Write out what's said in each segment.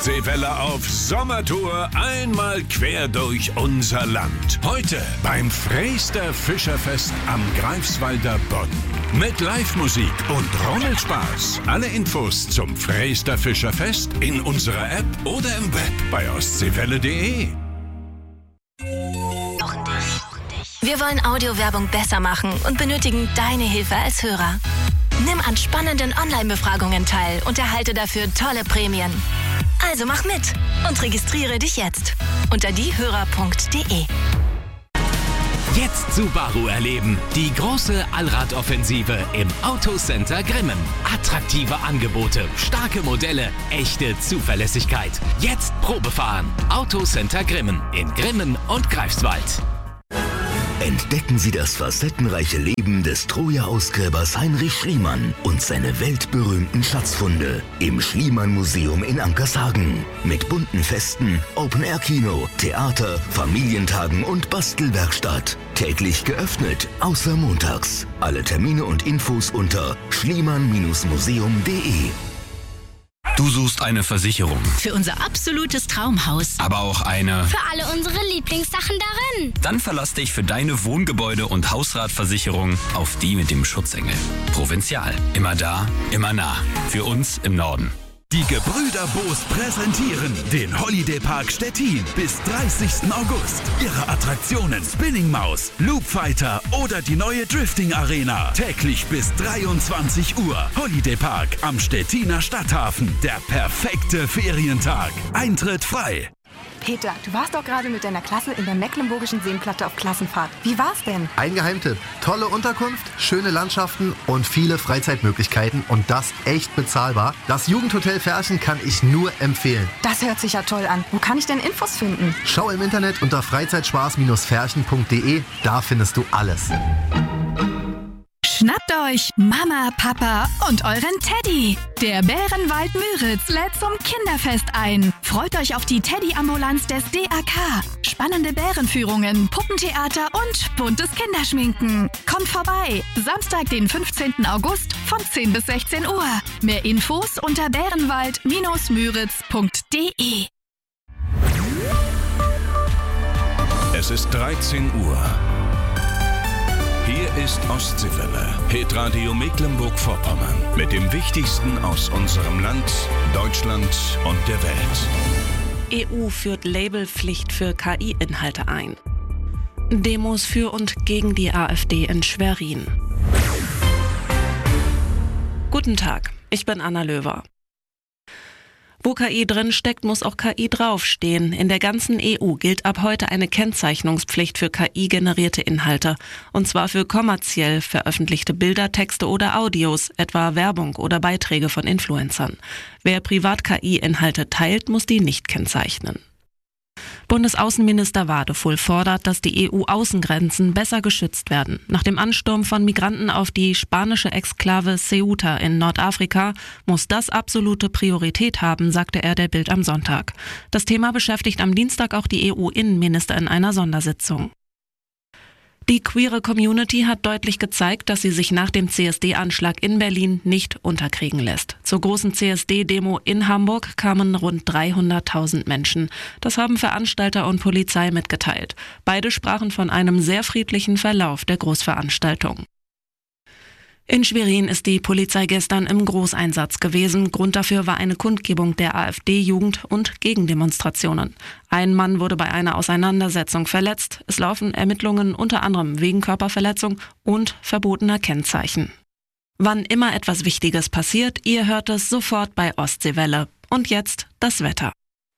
Ostsee-Welle auf Sommertour einmal quer durch unser Land. Heute beim Freester Fischerfest am Greifswalder Bodden. Mit Live-Musik und Rummelspaß. Alle Infos zum Freester Fischerfest in unserer App oder im Web bei ostseewelle.de. Wir wollen Audiowerbung besser machen und benötigen deine Hilfe als Hörer. Nimm an spannenden Online-Befragungen teil und erhalte dafür tolle Prämien. Also mach mit und registriere dich jetzt unter diehörer.de. Jetzt Subaru erleben. Die große Allradoffensive im Autocenter Grimmen. Attraktive Angebote, starke Modelle, echte Zuverlässigkeit. Jetzt Probefahren. Autocenter Grimmen in Grimmen und Greifswald. Entdecken Sie das facettenreiche Leben des Troja-Ausgräbers Heinrich Schliemann und seine weltberühmten Schatzfunde im Schliemann-Museum in Ankershagen. Mit bunten Festen, Open-Air-Kino, Theater, Familientagen und Bastelwerkstatt. Täglich geöffnet, außer montags. Alle Termine und Infos unter schliemann-museum.de. Du suchst eine Versicherung. Für unser absolutes Traumhaus. Aber auch eine... Für alle unsere Lieblingssachen darin. Dann verlass dich für deine Wohngebäude- und Hausratversicherung auf die mit dem Schutzengel. Provinzial. Immer da, immer nah. Für uns im Norden. Die Gebrüder Boos präsentieren den Holiday Park Stettin bis 30. August. Ihre Attraktionen Spinning Maus, Loop Fighter oder die neue Drifting Arena. Täglich bis 23 Uhr. Holiday Park am Stettiner Stadthafen. Der perfekte Ferientag. Eintritt frei. Peter, du warst doch gerade mit deiner Klasse in der Mecklenburgischen Seenplatte auf Klassenfahrt. Wie war's denn? Ein Geheimtipp. Tolle Unterkunft, schöne Landschaften und viele Freizeitmöglichkeiten und das echt bezahlbar. Das Jugendhotel Ferchen kann ich nur empfehlen. Das hört sich ja toll an. Wo kann ich denn Infos finden? Schau im Internet unter freizeitspaß-ferchen.de. Da findest du alles. Schnappt euch Mama, Papa und euren Teddy. Der Bärenwald Müritz lädt zum Kinderfest ein. Freut euch auf die Teddy-Ambulanz des DAK. Spannende Bärenführungen, Puppentheater und buntes Kinderschminken. Kommt vorbei. Samstag, den 15. August von 10 bis 16 Uhr. Mehr Infos unter bärenwald-müritz.de. Es ist 13 Uhr. Hier ist Ostseewelle, Hitradio Mecklenburg-Vorpommern. Mit dem Wichtigsten aus unserem Land, Deutschland und der Welt. EU führt Labelpflicht für KI-Inhalte ein. Demos für und gegen die AfD in Schwerin. Guten Tag, ich bin Anna Löwer. Wo KI drin steckt, muss auch KI draufstehen. In der ganzen EU gilt ab heute eine Kennzeichnungspflicht für KI-generierte Inhalte. Und zwar für kommerziell veröffentlichte Bilder, Texte oder Audios, etwa Werbung oder Beiträge von Influencern. Wer privat KI-Inhalte teilt, muss die nicht kennzeichnen. Bundesaußenminister Wadefuhl fordert, dass die EU-Außengrenzen besser geschützt werden. Nach dem Ansturm von Migranten auf die spanische Exklave Ceuta in Nordafrika muss das absolute Priorität haben, sagte er der Bild am Sonntag. Das Thema beschäftigt am Dienstag auch die EU-Innenminister in einer Sondersitzung. Die queere Community hat deutlich gezeigt, dass sie sich nach dem CSD-Anschlag in Berlin nicht unterkriegen lässt. Zur großen CSD-Demo in Hamburg kamen rund 300.000 Menschen. Das haben Veranstalter und Polizei mitgeteilt. Beide sprachen von einem sehr friedlichen Verlauf der Großveranstaltung. In Schwerin ist die Polizei gestern im Großeinsatz gewesen. Grund dafür war eine Kundgebung der AfD-Jugend und Gegendemonstrationen. Ein Mann wurde bei einer Auseinandersetzung verletzt. Es laufen Ermittlungen unter anderem wegen Körperverletzung und verbotener Kennzeichen. Wann immer etwas Wichtiges passiert, ihr hört es sofort bei Ostseewelle. Und jetzt das Wetter.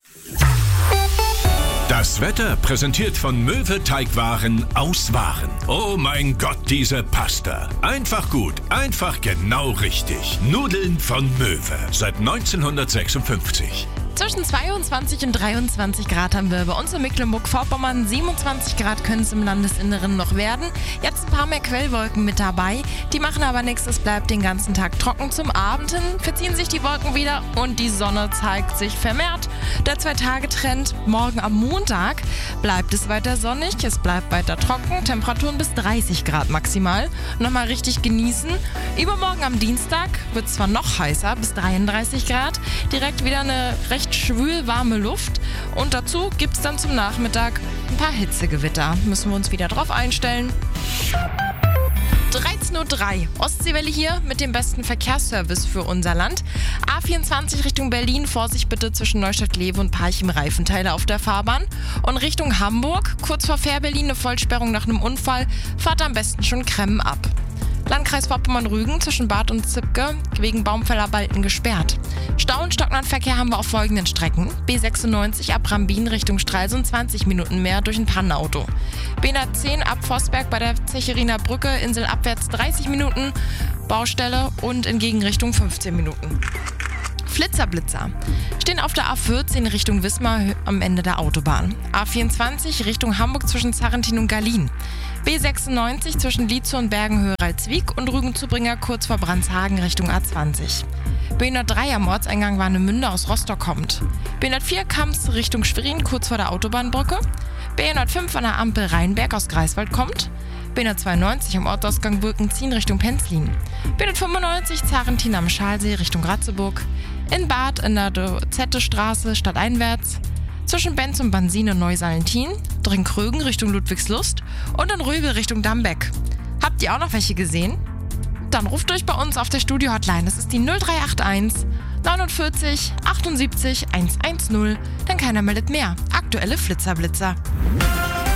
Das Wetter präsentiert von Möwe Teigwaren aus Waren. Oh mein Gott, diese Pasta. Einfach gut, einfach genau richtig. Nudeln von Möwe. Seit 1956. Zwischen 22 und 23 Grad haben wir bei uns in Mecklenburg-Vorpommern. 27 Grad können es im Landesinneren noch werden. Jetzt ein paar mehr Quellwolken mit dabei. Die machen aber nichts, es bleibt den ganzen Tag trocken. Zum Abend hin verziehen sich die Wolken wieder und die Sonne zeigt sich vermehrt. Der 2-Tage-Trend morgen am Montag bleibt es weiter sonnig, es bleibt weiter trocken. Temperaturen bis 30 Grad maximal. Nochmal richtig genießen. Übermorgen am Dienstag wird es zwar noch heißer, bis 33 Grad. Direkt wieder eine recht mit schwül warme Luft und dazu gibt es dann zum Nachmittag ein paar Hitzegewitter. Müssen wir uns wieder drauf einstellen. 13:03 Uhr. Ostseewelle hier mit dem besten Verkehrsservice für unser Land. A24 Richtung Berlin, Vorsicht bitte zwischen Neustadt-Glewe und Parchim-Reifenteile auf der Fahrbahn. Und Richtung Hamburg, kurz vor Fährberlin, eine Vollsperrung nach einem Unfall. Fahrt am besten schon Kremmen ab. Landkreis Vorpommern-Rügen zwischen Bad und Zibke wegen Baumfällerbalken gesperrt. Stau und stockenden Verkehr haben wir auf folgenden Strecken. B96 ab Rambin Richtung Stralsund 20 Minuten mehr durch ein Pannenauto. B110 ab Vossberg bei der Zecheriner Brücke, Insel abwärts 30 Minuten, Baustelle und in Gegenrichtung 15 Minuten. Flitzer-Blitzer stehen auf der A14 Richtung Wismar am Ende der Autobahn. A24 Richtung Hamburg zwischen Zarrentin und Gallien. B96 zwischen Lietzow und Bergenhöhe-Ralswiek und Rügen-Zubringer kurz vor Brandshagen Richtung A20. B103 am Ortseingang Warnemünde aus Rostock kommt. B104 Kamps Richtung Schwerin kurz vor der Autobahnbrücke. B105 an der Ampel Rheinberg aus Greifswald kommt. B192 am Ortsausgang Birkenzien Richtung Penzlin. B195 Zarrentin am Schalsee Richtung Ratzeburg. In Bad in der Zettestraße stadteinwärts. Zwischen Benz und Bansin und Neusalentin. Drinkrögen Richtung Ludwigslust. Und in Röbel Richtung Dambeck. Habt ihr auch noch welche gesehen? Dann ruft euch bei uns auf der Studio-Hotline. Das ist die 0381 49 78 110. Denn keiner meldet mehr. Aktuelle Flitzer-Blitzer.